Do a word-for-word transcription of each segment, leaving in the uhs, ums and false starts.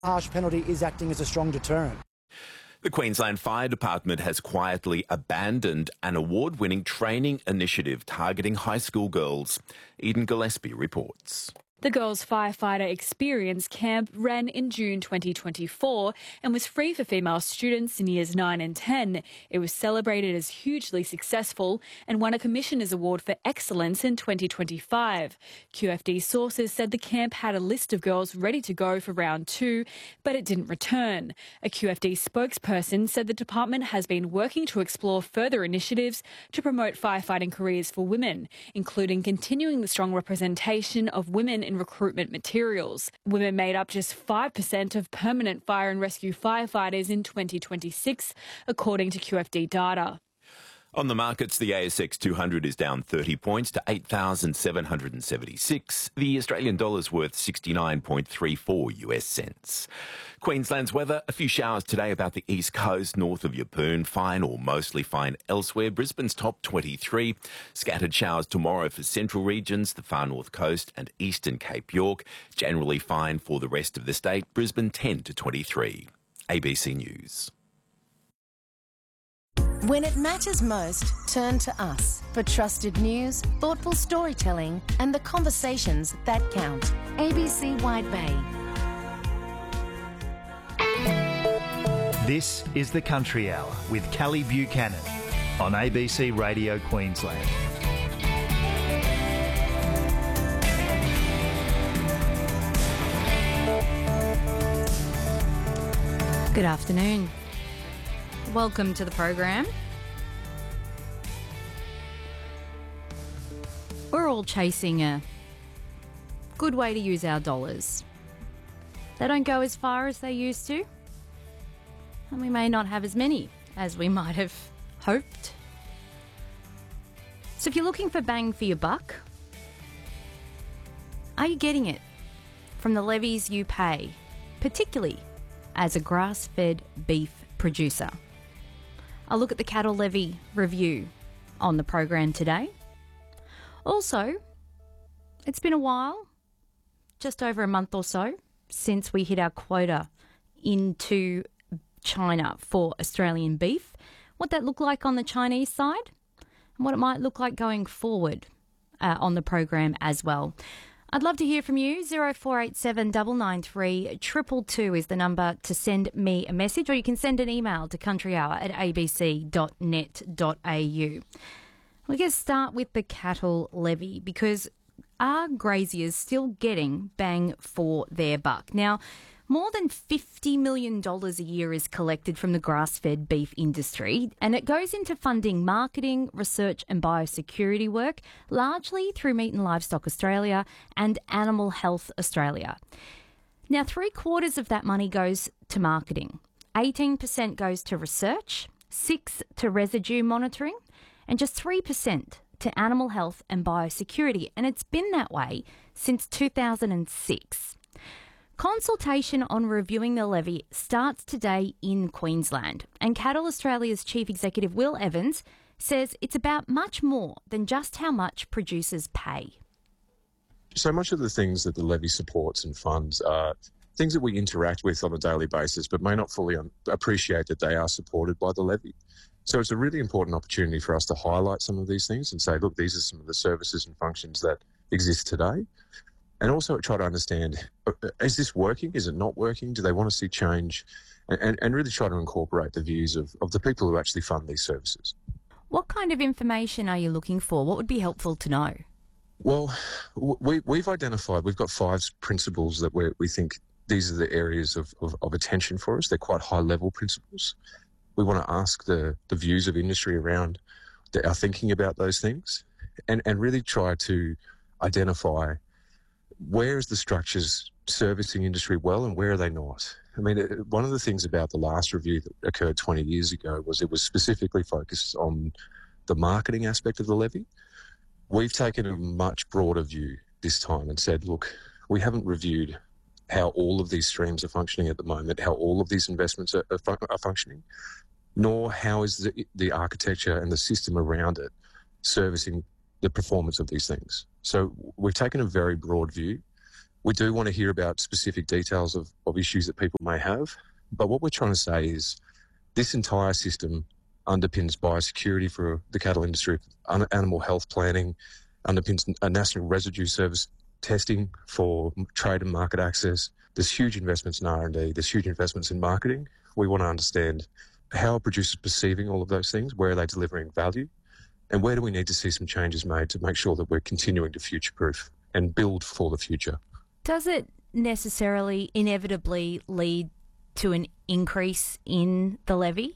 Harsh penalty is acting as a strong deterrent. The Queensland Fire Department has quietly abandoned an award-winning training initiative targeting high school girls. Eden Gillespie reports. The Girls Firefighter Experience Camp ran in June twenty twenty-four and was free for female students in years nine and ten. It was celebrated as hugely successful and won a Commissioner's Award for Excellence in twenty twenty-five. Q F D sources said the camp had a list of girls ready to go for round two, but it didn't return. A Q F D spokesperson said the department has been working to explore further initiatives to promote firefighting careers for women, including continuing the strong representation of women in recruitment materials. Women made up just five percent of permanent fire and rescue firefighters in twenty twenty-six, according to Q F D data. On the markets, the A S X two hundred is down thirty points to eight thousand seven hundred seventy-six. The Australian dollar is worth sixty-nine point three four U S cents. Queensland's weather, a few showers today about the east coast, north of Yeppoon, fine or mostly fine elsewhere. Brisbane's top twenty-three. Scattered showers tomorrow for central regions, the far north coast and eastern Cape York. Generally fine for the rest of the state. Brisbane ten to twenty-three. A B C News. When it matters most, turn to us for trusted news, thoughtful storytelling and the conversations that count. A B C Wide Bay. This is the Country Hour with Callie Buchanan on A B C Radio Queensland. Good afternoon. Welcome to the program. We're all chasing a good way to use our dollars. They don't go as far as they used to, and we may not have as many as we might have hoped. So if you're looking for bang for your buck, are you getting it from the levies you pay, particularly as a grass-fed beef producer? I'll look at the cattle levy review on the program today. Also, it's been a while, just over a month or so, since we hit our quota into China for Australian beef. What that looked like on the Chinese side and what it might look like going forward uh, on the program as well. I'd love to hear from you. zero four eight seven nine nine three two two two is the number to send me a message, or you can send an email to countryhour at a b c dot net dot a u. We're going to start with the cattle levy because are graziers still getting bang for their buck? Now, more than fifty million dollars a year is collected from the grass-fed beef industry, and it goes into funding marketing, research and biosecurity work, largely through Meat and Livestock Australia and Animal Health Australia. Now, three quarters of that money goes to marketing, eighteen percent goes to research, six percent to residue monitoring, and just three percent to animal health and biosecurity, and it's been that way since two thousand six. Consultation on reviewing the levy starts today in Queensland, and Cattle Australia's Chief Executive Will Evans says it's about much more than just how much producers pay. So much of the things that the levy supports and funds are things that we interact with on a daily basis but may not fully un- appreciate that they are supported by the levy. So it's a really important opportunity for us to highlight some of these things and say, look, these are some of the services and functions that exist today. And also try to understand, is this working? Is it not working? Do they want to see change? And, and really try to incorporate the views of, of the people who actually fund these services. What kind of information are you looking for? What would be helpful to know? Well, we, we've identified, we've got five principles that we we think these are the areas of, of, of attention for us. They're quite high-level principles. We want to ask the, the views of industry around the, our thinking about those things and, and really try to identify where is the structures servicing industry well and where are they not? I mean, one of the things about the last review that occurred twenty years ago was it was specifically focused on the marketing aspect of the levy. We've taken a much broader view this time and said, look, we haven't reviewed how all of these streams are functioning at the moment, how all of these investments are, are, fun- are functioning, nor how is the, the architecture and the system around it servicing the performance of these things. So we've taken a very broad view. We do want to hear about specific details of, of issues that people may have. But what we're trying to say is this entire system underpins biosecurity for the cattle industry, animal health planning, underpins a national residue service testing for trade and market access. There's huge investments in R and D. There's huge investments in marketing. We want to understand how are producers perceiving all of those things, where are they delivering value, and where do we need to see some changes made to make sure that we're continuing to future-proof and build for the future. Does it necessarily inevitably lead to an increase in the levy?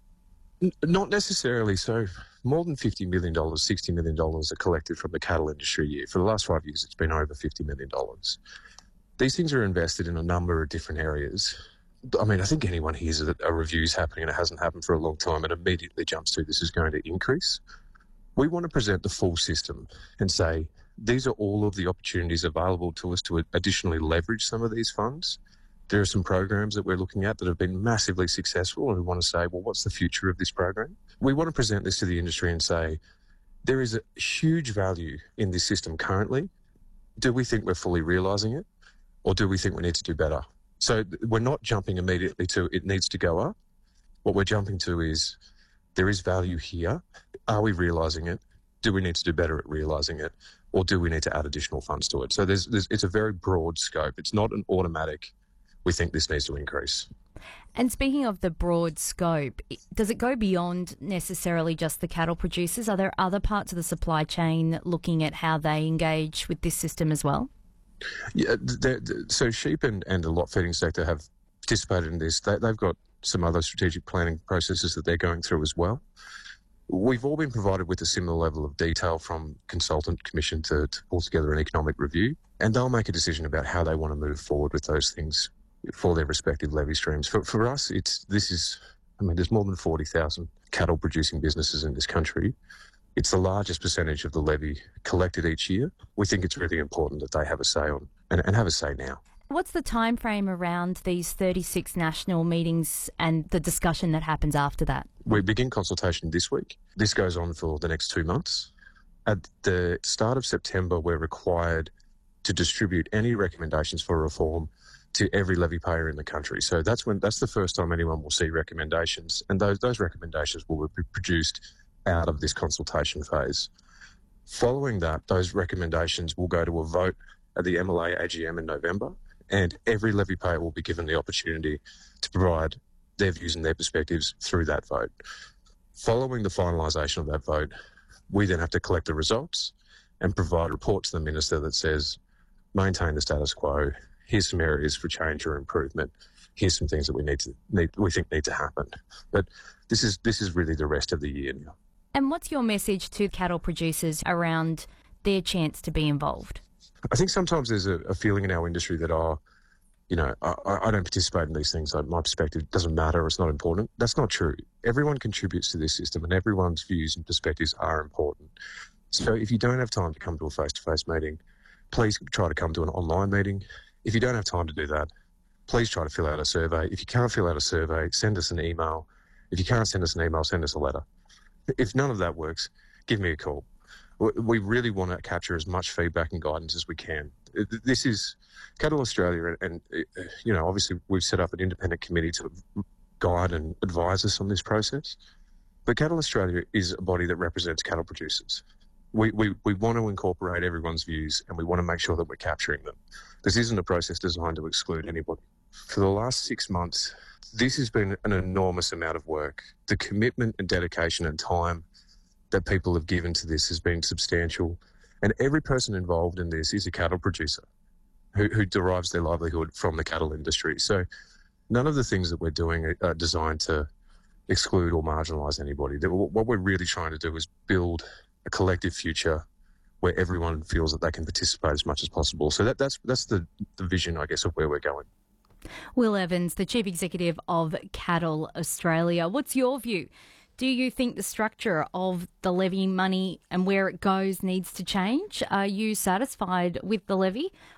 N- not necessarily. So more than fifty million dollars, sixty million dollars are collected from the cattle industry a year. For the last five years, it's been over fifty million dollars. These things are invested in a number of different areas. I mean, I think anyone hears that a review's happening and it hasn't happened for a long time and immediately jumps to this is going to increase. We want to present the full system and say, these are all of the opportunities available to us to additionally leverage some of these funds. There are some programs that we're looking at that have been massively successful, and we want to say, well, what's the future of this program? We want to present this to the industry and say, there is a huge value in this system currently. Do we think we're fully realising it, or do we think we need to do better? So we're not jumping immediately to it needs to go up. What we're jumping to is there is value here. Are we realising it? Do we need to do better at realising it? Or do we need to add additional funds to it? So there's, there's, it's a very broad scope. It's not an automatic, we think this needs to increase. And speaking of the broad scope, does it go beyond necessarily just the cattle producers? Are there other parts of the supply chain looking at how they engage with this system as well? Yeah, they're, they're, so sheep and, and the lot feeding sector have participated in this. They, they've got some other strategic planning processes that they're going through as well. We've all been provided with a similar level of detail from consultant commission to, to pull together an economic review, and they'll make a decision about how they want to move forward with those things for their respective levy streams. For, for us, it's this is, I mean, there's more than forty thousand cattle producing businesses in this country. It's the largest percentage of the levy collected each year. We think it's really important that they have a say on and, and have a say now. What's the time frame around these thirty-six national meetings and the discussion that happens after that? We begin consultation this week. This goes on for the next two months. At the start of September, we're required to distribute any recommendations for reform to every levy payer in the country. So that's when that's the first time anyone will see recommendations, and those those recommendations will be produced out of this consultation phase. Following that, those recommendations will go to a vote at the M L A A G M in November, and every levy payer will be given the opportunity to provide their views and their perspectives through that vote. Following the finalisation of that vote, we then have to collect the results and provide a report to the minister that says, maintain the status quo, here's some areas for change or improvement, here's some things that we need to need, we think need to happen. But this is this is really the rest of the year now. And what's your message to cattle producers around their chance to be involved? I think sometimes there's a, a feeling in our industry that, oh, you know, I, I don't participate in these things. My perspective doesn't matter. It's not important. That's not true. Everyone contributes to this system, and everyone's views and perspectives are important. So if you don't have time to come to a face-to-face meeting, please try to come to an online meeting. If you don't have time to do that, please try to fill out a survey. If you can't fill out a survey, send us an email. If you can't send us an email, send us a letter. If none of that works, give me a call. We really want to capture as much feedback and guidance as we can. This is Cattle Australia, and, you know, obviously we've set up an independent committee to guide and advise us on this process. But Cattle Australia is a body that represents cattle producers. We, we, we want to incorporate everyone's views, and we want to make sure that we're capturing them. This isn't a process designed to exclude anybody. For the last six months, this has been an enormous amount of work. The commitment and dedication and time that people have given to this has been substantial. And every person involved in this is a cattle producer who, who derives their livelihood from the cattle industry. So none of the things that we're doing are designed to exclude or marginalise anybody. What we're really trying to do is build a collective future where everyone feels that they can participate as much as possible. So that, that's that's the, the vision, I guess, of where we're going. Will Evans, the Chief Executive of Cattle Australia. What's your view? Do you think the structure of the levy money and where it goes needs to change? Are you satisfied with the levy,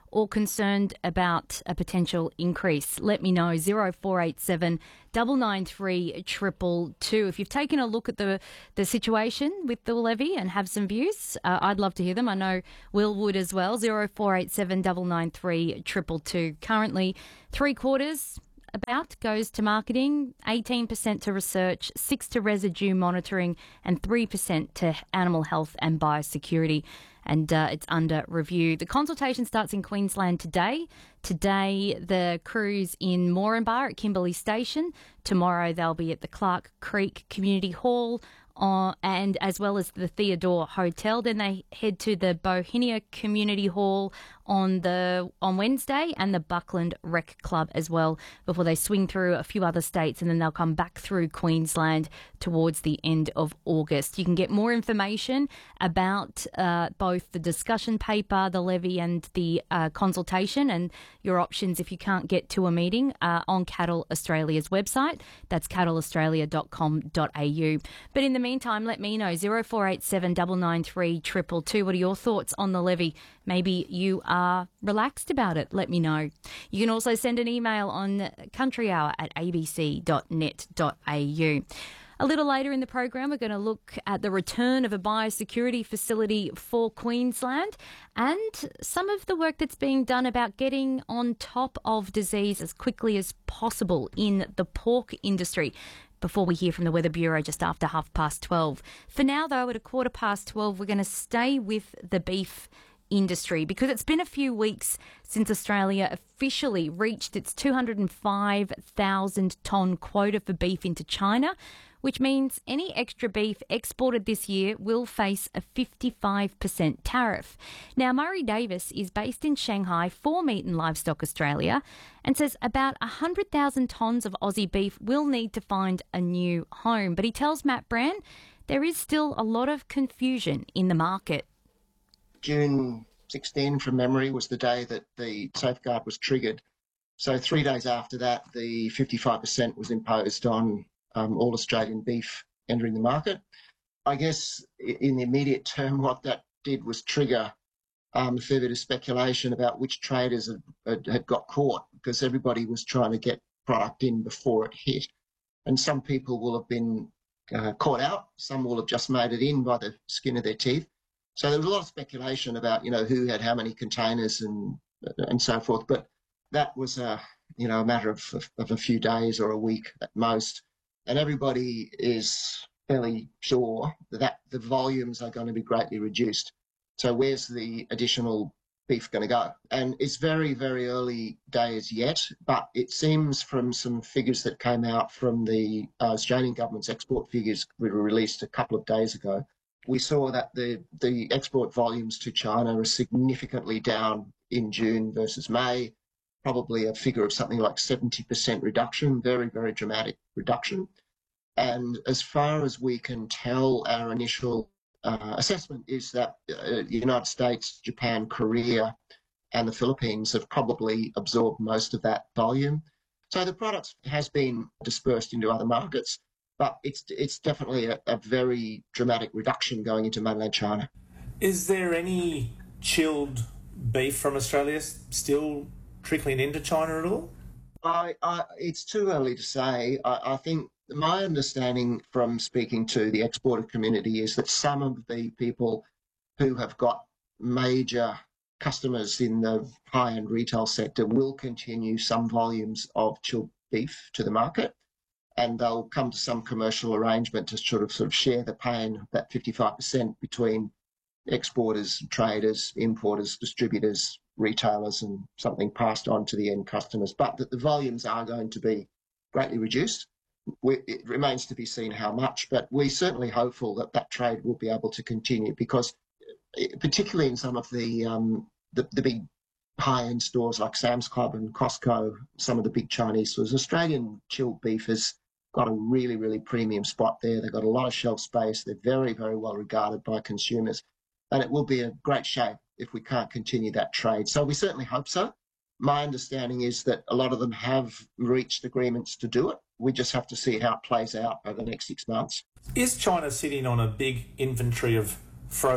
or concerned about a potential increase? Let me know. zero four eight seven nine nine three two two two. If you've taken a look at the, the situation with the levy and have some views, uh, I'd love to hear them. I know Will would as well. zero four eight seven nine nine three two two two. Currently, three quarters about goes to marketing, eighteen percent to research, six percent to residue monitoring, and three percent to animal health and biosecurity. And uh, it's under review. The consultation starts in Queensland today. Today, the crew's in Moranbah at Kimberley Station. Tomorrow, they'll be at the Clark Creek Community Hall, Uh, and as well as the Theodore Hotel. Then they head to the Bohinia Community Hall on the on Wednesday and the Buckland Rec Club as well before they swing through a few other states, and then they'll come back through Queensland towards the end of August. You can get more information about uh, both the discussion paper, the levy and the uh, consultation, and your options if you can't get to a meeting uh, on Cattle Australia's website. That's cattle australia dot com dot a u. But in the meantime, let me know. zero four eight seven nine nine three two two two. What are your thoughts on the levy? Maybe you are relaxed about it. Let me know. You can also send an email on country hour at a b c dot net dot a u. A little later in the program, we're going to look at the return of a biosecurity facility for Queensland and some of the work that's being done about getting on top of disease as quickly as possible in the pork industry. Before we hear from the Weather Bureau just after half past twelve. For now, though, at a quarter past twelve, we're going to stay with the beef industry because it's been a few weeks since Australia officially reached its two hundred five thousand tonne quota for beef into China, which means any extra beef exported this year will face a fifty-five percent tariff. Now, Murray Davis is based in Shanghai for Meat and Livestock Australia and says about one hundred thousand tonnes of Aussie beef will need to find a new home. But he tells Matt Brand there is still a lot of confusion in the market. June sixteenth, from memory, was the day that the safeguard was triggered. So three days after that, the fifty-five percent was imposed on Um, all Australian beef entering the market. I guess in the immediate term, what that did was trigger um, a fair bit of speculation about which traders had, had, had got caught because everybody was trying to get product in before it hit. And some people will have been uh, caught out. Some will have just made it in by the skin of their teeth. So there was a lot of speculation about, you know, who had how many containers and and so forth. But that was a, you know, a matter of, of, of a few days or a week at most. And everybody is fairly sure that the volumes are going to be greatly reduced. So where's the additional beef going to go? And it's very, very early days yet, but it seems from some figures that came out from the uh, Australian government's export figures that were released a couple of days ago, we saw that the, the export volumes to China are significantly down in June versus May. Probably a figure of something like seventy percent reduction, very, very dramatic reduction. And as far as we can tell, our initial uh, assessment is that uh, the United States, Japan, Korea, and the Philippines have probably absorbed most of that volume. So the product has been dispersed into other markets, but it's it's definitely a, a very dramatic reduction going into mainland China. Is there any chilled beef from Australia still trickling into China at all? I, I, it's too early to say. I, I think my understanding from speaking to the exporter community is that some of the people who have got major customers in the high-end retail sector will continue some volumes of chilled beef to the market, and they'll come to some commercial arrangement to sort of sort of share the pain of that fifty-five percent between exporters, traders, importers, distributors, retailers, and something passed on to the end customers, but that the volumes are going to be greatly reduced. We, it remains to be seen how much, but we're certainly hopeful that that trade will be able to continue because particularly in some of the, um, the, the big high-end stores like Sam's Club and Costco, some of the big Chinese stores, Australian chilled beef has got a really, really premium spot there. They've got a lot of shelf space. They're very, very well regarded by consumers, and it will be a great shape if we can't continue that trade. So we certainly hope so. My understanding is that a lot of them have reached agreements to do it. We just have to see how it plays out over the next six months. Is China sitting on a big inventory of frozen